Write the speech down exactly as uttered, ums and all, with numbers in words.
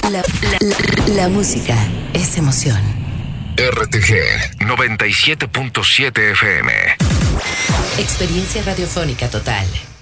La, la, la, la música es emoción. R T G noventa y siete punto siete F M. Experiencia radiofónica total.